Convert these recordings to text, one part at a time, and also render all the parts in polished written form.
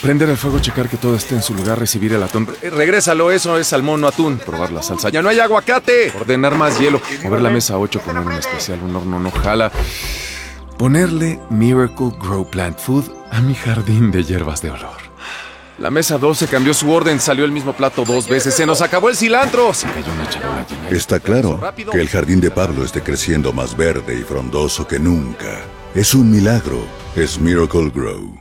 Prender el fuego, checar que todo esté en su lugar, recibir el atún. Regrésalo, eso es salmón, no atún. Probar la salsa. ¡Ya no hay aguacate! Ordenar más hielo. Mover la mesa 8, poner un especial, un horno no jala. Ponerle Miracle Grow Plant Food a mi jardín de hierbas de olor. La mesa 12 cambió su orden, salió el mismo plato 2 veces. ¡Se nos acabó el cilantro! Se cayó una charola llena de... Está claro que el jardín de Pablo esté creciendo más verde y frondoso que nunca. Es un milagro. Es Miracle Grow.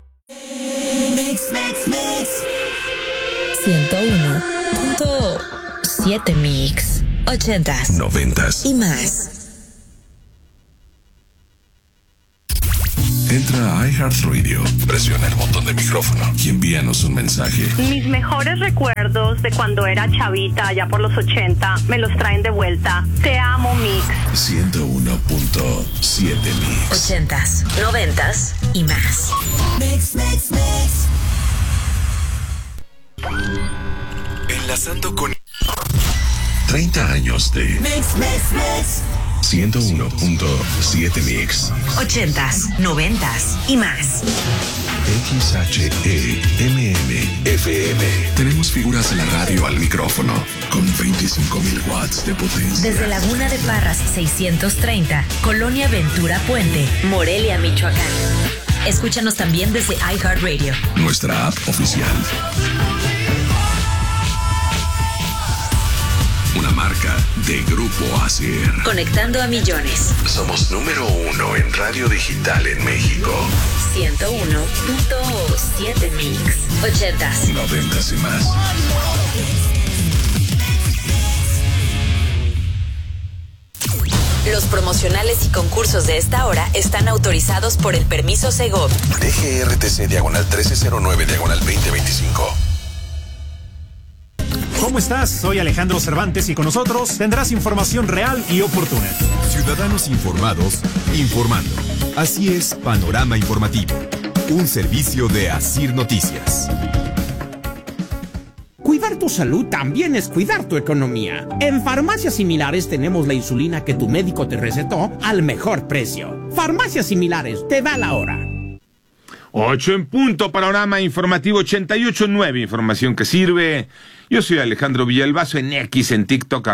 101.7 Mix. 80s, 90s y más. Entra a iHeartRadio, presiona el botón de micrófono y envíanos un mensaje. Mis mejores recuerdos de cuando era chavita, allá por los 80, me los traen de vuelta. Te amo, Mix. 101.7 Mix. 80s, 90s y más. Mix. Enlazando con 30 años de Mix. 101.7 Mix. 80s, 90s y más. XHEMM FM. Tenemos figuras de la radio al micrófono con 25,000 watts de potencia. Desde Laguna de Parras 630, Colonia Ventura Puente, Morelia, Michoacán. Escúchanos también desde iHeartRadio, Nuestra app oficial. Una marca de Grupo ASIR. Conectando a millones. Somos número 1 en radio digital en México. 101.7 Mix. 80s, 90s y más. Los promocionales y concursos de esta hora están autorizados por el permiso Segov. DGRTC /1309/2025. ¿Cómo estás? Soy Alejandro Cervantes y con nosotros tendrás información real y oportuna. Ciudadanos informados, informando. Así es, Panorama Informativo. Un servicio de ASIR Noticias. Cuidar tu salud también es cuidar tu economía. En Farmacias Similares tenemos la insulina que tu médico te recetó al mejor precio. Farmacias Similares, te da la hora. 8 en punto, Panorama Informativo 88.9, información que sirve. Yo soy Alejandro Villalbazo en X, en TikTok,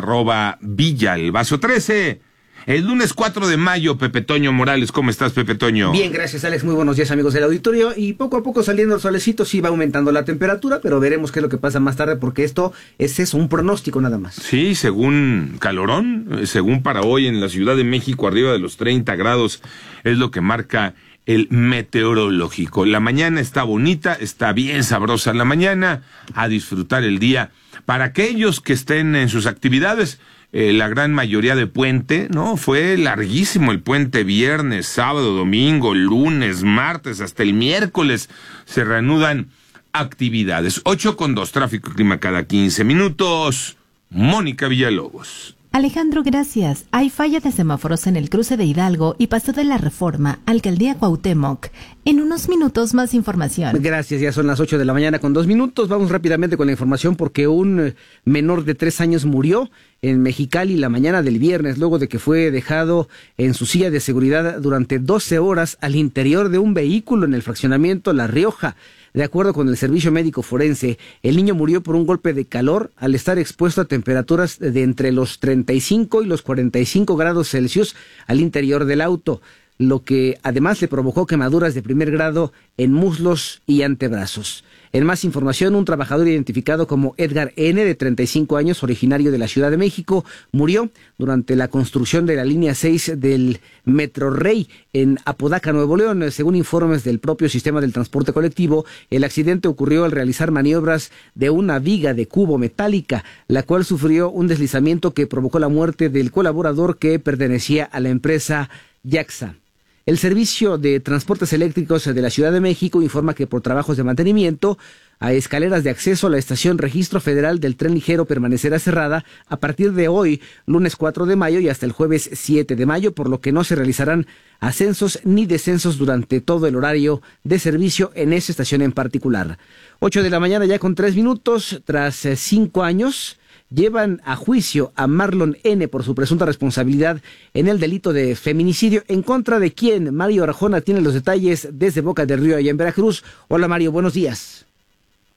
@Villalbazo13. El lunes 4 de mayo, Pepe Toño Morales, ¿cómo estás, Pepe Toño? Bien, gracias, Alex, muy buenos días, amigos del auditorio, y poco a poco saliendo el solecito, sí va aumentando la temperatura, pero veremos qué es lo que pasa más tarde, porque esto es eso, un pronóstico nada más. Sí, según Calorón, según para hoy en la Ciudad de México, arriba de los 30 grados, es lo que marca el meteorológico. La mañana está bonita, está bien sabrosa la mañana, a disfrutar el día. Para aquellos que estén en sus actividades, la gran mayoría de puente, ¿no? Fue larguísimo el puente, viernes, sábado, domingo, lunes, martes, hasta el miércoles se reanudan actividades. 8:02, tráfico y clima cada 15 minutos. Mónica Villalobos. Alejandro, gracias. Hay falla de semáforos en el cruce de Hidalgo y Paso de la Reforma, Alcaldía Cuauhtémoc. En unos minutos más información. Gracias, ya son las 8 de la mañana con 2 minutos. Vamos rápidamente con la información porque un menor de 3 años murió en Mexicali la mañana del viernes, luego de que fue dejado en su silla de seguridad durante 12 horas al interior de un vehículo en el fraccionamiento La Rioja. De acuerdo con el servicio médico forense, el niño murió por un golpe de calor al estar expuesto a temperaturas de entre los 35 y los 45 grados Celsius al interior del auto, lo que además le provocó quemaduras de primer grado en muslos y antebrazos. En más información, un trabajador identificado como Edgar N., de 35 años, originario de la Ciudad de México, murió durante la construcción de la línea 6 del Metro Rey en Apodaca, Nuevo León. Según informes del propio sistema del transporte colectivo, el accidente ocurrió al realizar maniobras de una viga de cubo metálica, la cual sufrió un deslizamiento que provocó la muerte del colaborador que pertenecía a la empresa Yaxa. El Servicio de Transportes Eléctricos de la Ciudad de México informa que por trabajos de mantenimiento a escaleras de acceso a la estación Registro Federal del Tren Ligero permanecerá cerrada a partir de hoy, lunes 4 de mayo y hasta el jueves 7 de mayo, por lo que no se realizarán ascensos ni descensos durante todo el horario de servicio en esa estación en particular. 8 de la mañana ya con 3 minutos, tras 5 años... llevan a juicio a Marlon N. por su presunta responsabilidad en el delito de feminicidio, en contra de quien Mario Arjona tiene los detalles desde Boca del Río, allá en Veracruz. Hola Mario, buenos días.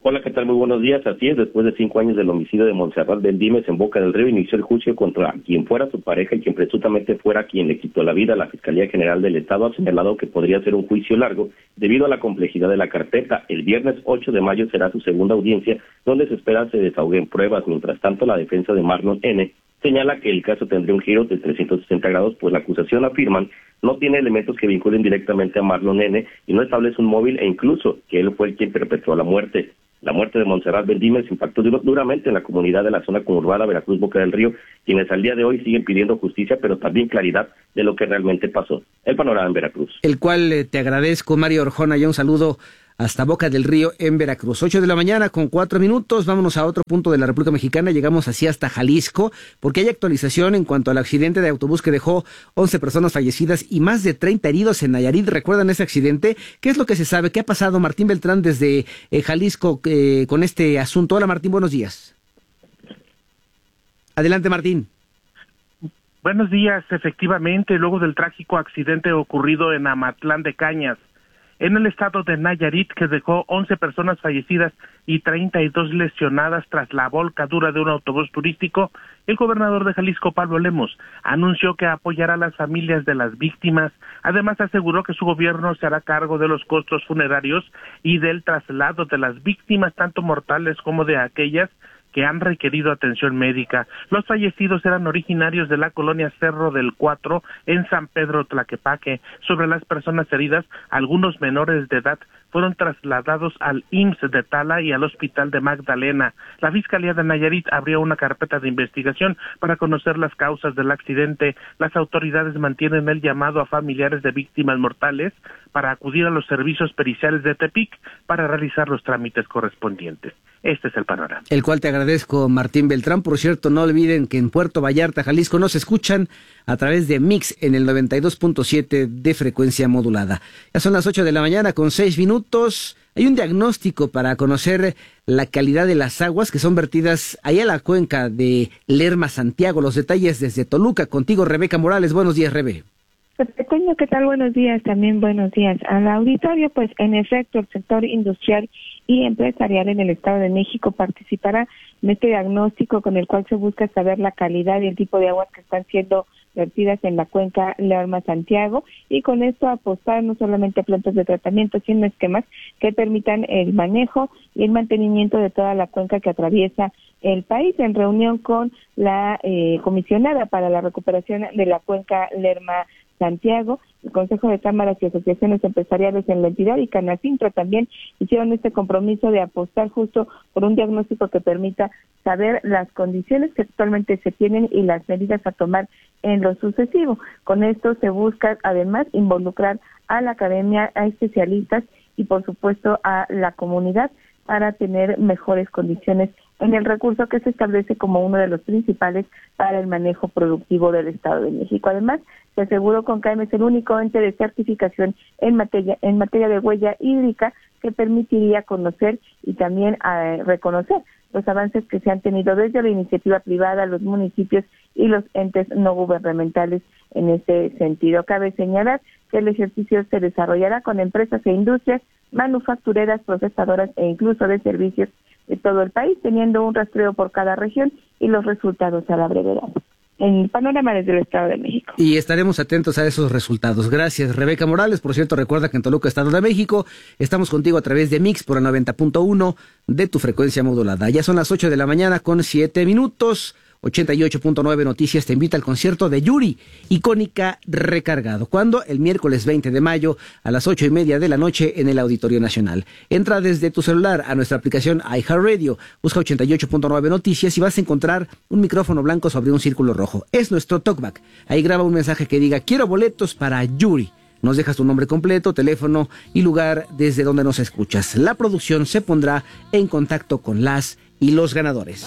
Hola, ¿qué tal? Muy buenos días. Así es, después de 5 años del homicidio de Montserrat Beldimes en Boca del Río, inició el juicio contra quien fuera su pareja y quien presuntamente fuera quien le quitó la vida. La Fiscalía General del Estado ha señalado que podría ser un juicio largo debido a la complejidad de la carpeta. El viernes 8 de mayo será su segunda audiencia, donde se espera se desahoguen pruebas. Mientras tanto, la defensa de Marlon N. señala que el caso tendría un giro de 360 grados, pues la acusación, afirman, no tiene elementos que vinculen directamente a Marlon N. y no establece un móvil e incluso que él fue el quien perpetró la muerte. La muerte de Montserrat Beldimes impactó duramente en la comunidad de la zona conurbada Veracruz Boca del Río, quienes al día de hoy siguen pidiendo justicia, pero también claridad de lo que realmente pasó. El panorama en Veracruz. El cual te agradezco, Mario Orjona, y un saludo hasta Boca del Río en Veracruz. 8 de la mañana con 4 minutos, vámonos a otro punto de la República Mexicana, llegamos así hasta Jalisco, porque hay actualización en cuanto al accidente de autobús que dejó 11 personas fallecidas y más de 30 heridos en Nayarit. ¿Recuerdan ese accidente? ¿Qué es lo que se sabe? ¿Qué ha pasado? Martín Beltrán desde Jalisco con este asunto. Hola Martín, buenos días. Adelante Martín. Buenos días, efectivamente, luego del trágico accidente ocurrido en Amatlán de Cañas, en el estado de Nayarit, que dejó 11 personas fallecidas y 32 lesionadas tras la volcadura de un autobús turístico, el gobernador de Jalisco, Pablo Lemos, anunció que apoyará a las familias de las víctimas. Además, aseguró que su gobierno se hará cargo de los costos funerarios y del traslado de las víctimas, tanto mortales como de aquellas que han requerido atención médica. Los fallecidos eran originarios de la colonia Cerro del Cuatro en San Pedro Tlaquepaque. Sobre las personas heridas, algunos menores de edad fueron trasladados al IMSS de Tala y al Hospital de Magdalena. La Fiscalía de Nayarit abrió una carpeta de investigación para conocer las causas del accidente. Las autoridades mantienen el llamado a familiares de víctimas mortales para acudir a los servicios periciales de Tepic para realizar los trámites correspondientes. Este es el panorama. El cual te agradezco, Martín Beltrán. Por cierto, no olviden que en Puerto Vallarta, Jalisco, nos escuchan a través de Mix en el 92.7 de frecuencia modulada. Ya son las 8 de la mañana con 6 minutos. Hay un diagnóstico para conocer la calidad de las aguas que son vertidas allá a la cuenca de Lerma, Santiago. Los detalles desde Toluca. Contigo, Rebeca Morales. Buenos días, Rebe. Toño, ¿qué tal? Buenos días, también buenos días al auditorio. Pues en efecto, el sector industrial y empresarial en el Estado de México participará en este diagnóstico con el cual se busca saber la calidad y el tipo de aguas que están siendo vertidas en la cuenca Lerma-Santiago, y con esto apostar no solamente a plantas de tratamiento, sino esquemas que permitan el manejo y el mantenimiento de toda la cuenca que atraviesa el país. En reunión con la comisionada para la recuperación de la cuenca Lerma-Santiago, el Consejo de Cámaras y Asociaciones Empresariales en la entidad y Canacintra también hicieron este compromiso de apostar justo por un diagnóstico que permita saber las condiciones que actualmente se tienen y las medidas a tomar en lo sucesivo. Con esto se busca además involucrar a la academia, a especialistas y por supuesto a la comunidad para tener mejores condiciones en el recurso que se establece como uno de los principales para el manejo productivo del Estado de México. Además, se aseguró con CAEM es el único ente de certificación en materia de huella hídrica que permitiría conocer y también reconocer los avances que se han tenido desde la iniciativa privada, los municipios y los entes no gubernamentales en ese sentido. Cabe señalar que el ejercicio se desarrollará con empresas e industrias manufactureras, procesadoras e incluso de servicios de todo el país, teniendo un rastreo por cada región y los resultados a la brevedad. En el panorama desde el Estado de México. Y estaremos atentos a esos resultados. Gracias, Rebeca Morales. Por cierto, recuerda que en Toluca, Estado de México, estamos contigo a través de Mix por el 90.1 de tu frecuencia modulada. Ya son las 8 de la mañana con 7 minutos. 88.9 Noticias te invita al concierto de Yuri, icónica Recargado. ¿Cuándo? El miércoles 20 de mayo a las 8:30 de la noche en el Auditorio Nacional. Entra desde tu celular a nuestra aplicación iHeartRadio, busca 88.9 Noticias y vas a encontrar un micrófono blanco sobre un círculo rojo. Es nuestro talkback. Ahí graba un mensaje que diga: quiero boletos para Yuri. Nos dejas tu nombre completo, teléfono y lugar desde donde nos escuchas. La producción se pondrá en contacto con las y los ganadores.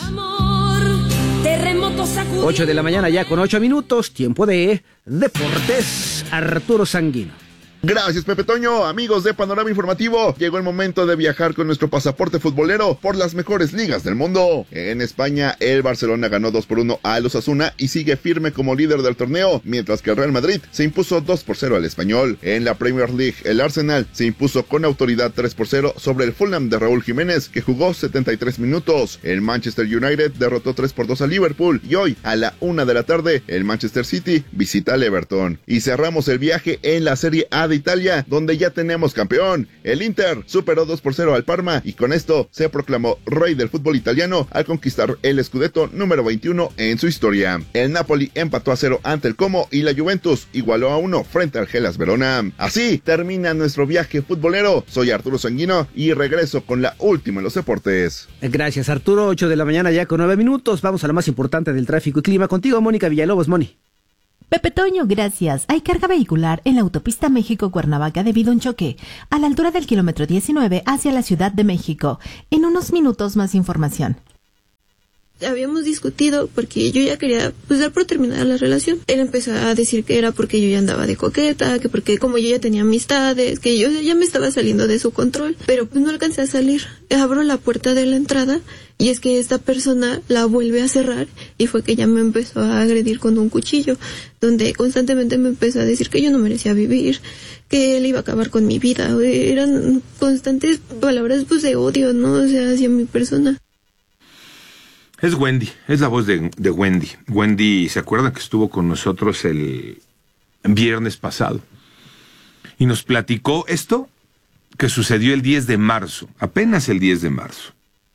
8 de la mañana ya con 8 minutos, tiempo de Deportes. Arturo Sanguino. Gracias, Pepe Toño. Amigos de Panorama Informativo, llegó el momento de viajar con nuestro pasaporte futbolero por las mejores ligas del mundo. En España, el Barcelona ganó 2-1 al Osasuna y sigue firme como líder del torneo, mientras que el Real Madrid se impuso 2-0 al Español. En la Premier League, el Arsenal se impuso con autoridad 3-0 sobre el Fulham de Raúl Jiménez, que jugó 73 minutos. El Manchester United derrotó 3-2 a Liverpool y hoy, a la 1 de la tarde, el Manchester City visita al Everton. Y cerramos el viaje en la Serie A de Italia, donde ya tenemos campeón. El Inter superó 2-0 al Parma y con esto se proclamó rey del fútbol italiano al conquistar el Scudetto número 21 en su historia. El Napoli empató a 0 ante el Como y la Juventus igualó a 1 frente al Hellas Verona. Así termina nuestro viaje futbolero. Soy Arturo Sanguino y regreso con la última en los deportes. Gracias, Arturo. 8 de la mañana ya con 9 minutos. Vamos a lo más importante del tráfico y clima. Contigo, Mónica Villalobos. Moni. Pepe Toño, gracias. Hay carga vehicular en la autopista México-Cuernavaca debido a un choque a la altura del kilómetro 19 hacia la Ciudad de México. En unos minutos más información. Habíamos discutido porque yo ya quería dar por terminada la relación. Él empezó a decir que era porque yo ya andaba de coqueta, que porque como yo ya tenía amistades, que yo ya me estaba saliendo de su control, pero no alcancé a salir. Abro la puerta de la entrada y es que esta persona la vuelve a cerrar y fue que ya me empezó a agredir con un cuchillo, donde constantemente me empezó a decir que yo no merecía vivir, que él iba a acabar con mi vida. Eran constantes palabras de odio, ¿no? O sea, hacia mi persona. Es Wendy, es la voz de Wendy. Wendy, ¿se acuerdan que estuvo con nosotros el viernes pasado? Y nos platicó esto que sucedió el 10 de marzo, apenas el 10 de marzo.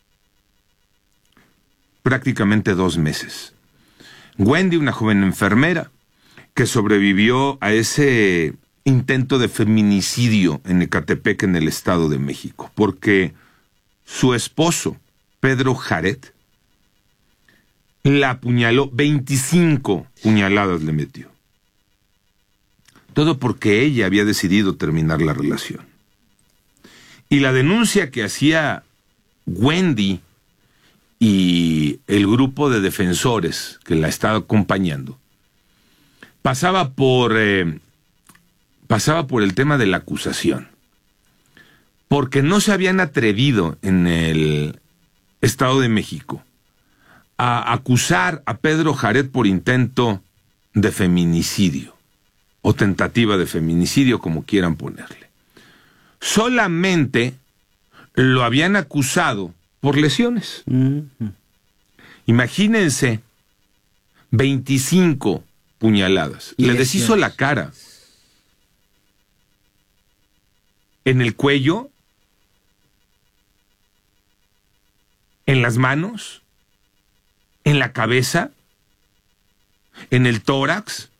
Prácticamente 2 meses. Wendy, una joven enfermera, que sobrevivió a ese intento de feminicidio en Ecatepec, en el Estado de México, porque su esposo, Pedro Jared, la apuñaló, 25 puñaladas le metió. Todo porque ella había decidido terminar la relación. Y la denuncia que hacía Wendy y el grupo de defensores que la estaba acompañando pasaba por el tema de la acusación. Porque no se habían atrevido en el Estado de México a acusar a Pedro Jared por intento de feminicidio o tentativa de feminicidio, como quieran ponerle. Solamente lo habían acusado por lesiones. Imagínense, 25 puñaladas. Le deshizo la cara. En el cuello, en las manos, en la cabeza, en el tórax.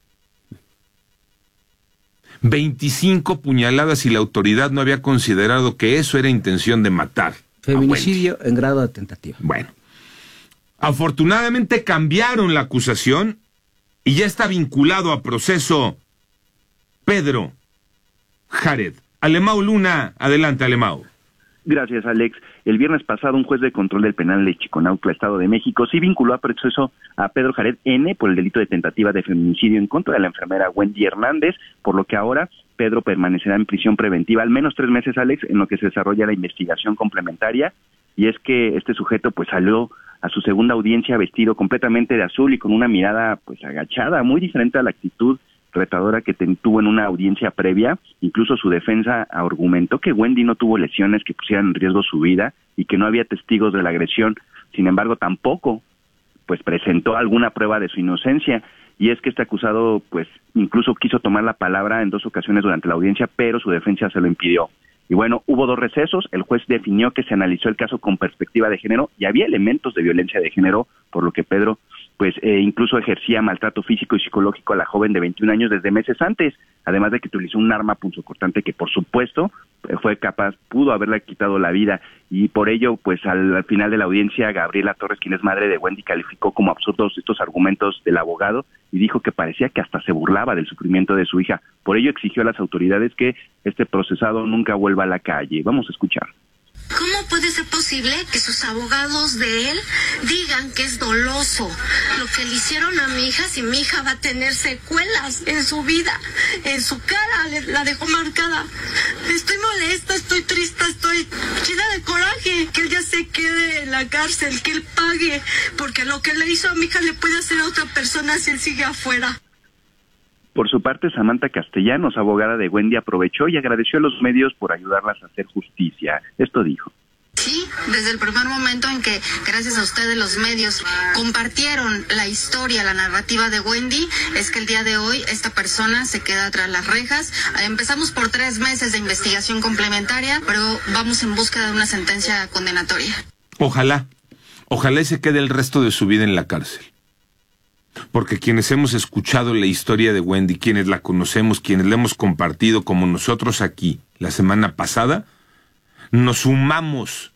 25 puñaladas y la autoridad no había considerado que eso era intención de matar. Feminicidio en grado de tentativa. Bueno, afortunadamente cambiaron la acusación y ya está vinculado a proceso Pedro Jared. Alemão Luna, adelante, Alemão. Gracias, Alex. El viernes pasado, un juez de control del penal de Chiconautla, Estado de México, sí vinculó a proceso a Pedro Jared N. por el delito de tentativa de feminicidio en contra de la enfermera Wendy Hernández, por lo que ahora Pedro permanecerá en prisión preventiva al menos 3 meses, Alex, en lo que se desarrolla la investigación complementaria. Y es que este sujeto pues salió a su segunda audiencia vestido completamente de azul y con una mirada pues agachada, muy diferente a la actitud retadora que tuvo en una audiencia previa. Incluso su defensa argumentó que Wendy no tuvo lesiones que pusieran en riesgo su vida y que no había testigos de la agresión. Sin embargo, tampoco pues presentó alguna prueba de su inocencia. Y es que este acusado pues incluso quiso tomar la palabra en 2 ocasiones durante la audiencia, pero su defensa se lo impidió. Y bueno, hubo 2 recesos. El juez definió que se analizó el caso con perspectiva de género y había elementos de violencia de género, por lo que Pedro pues incluso ejercía maltrato físico y psicológico a la joven de 21 años desde meses antes, además de que utilizó un arma punzocortante que por supuesto pudo haberle quitado la vida. Y por ello, pues al final de la audiencia, Gabriela Torres, quien es madre de Wendy, calificó como absurdos estos argumentos del abogado y dijo que parecía que hasta se burlaba del sufrimiento de su hija. Por ello exigió a las autoridades que este procesado nunca vuelva a la calle. Vamos a escuchar. ¿Cómo puede ser posible posible que sus abogados de él digan que es doloso lo que le hicieron a mi hija, si mi hija va a tener secuelas en su vida, en su cara, la dejó marcada. Estoy molesta, estoy triste, estoy llena de coraje, que él ya se quede en la cárcel, que él pague, porque lo que le hizo a mi hija le puede hacer a otra persona si él sigue afuera. Por su parte, Samantha Castellanos, abogada de Wendy, aprovechó y agradeció a los medios por ayudarlas a hacer justicia. Esto dijo. Sí, desde el primer momento en que, gracias a ustedes, los medios compartieron la historia, la narrativa de Wendy, es que el día de hoy esta persona se queda tras las rejas. Empezamos por 3 meses de investigación complementaria, pero vamos en busca de una sentencia condenatoria. Ojalá y se quede el resto de su vida en la cárcel. Porque quienes hemos escuchado la historia de Wendy, quienes la conocemos, quienes la hemos compartido como nosotros aquí la semana pasada, nos sumamos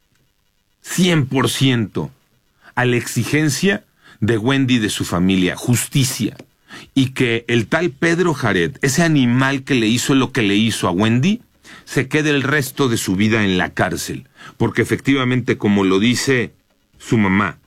100% a la exigencia de Wendy y de su familia, justicia, y que el tal Pedro Jared, ese animal que le hizo lo que le hizo a Wendy, se quede el resto de su vida en la cárcel, porque efectivamente, como lo dice su mamá,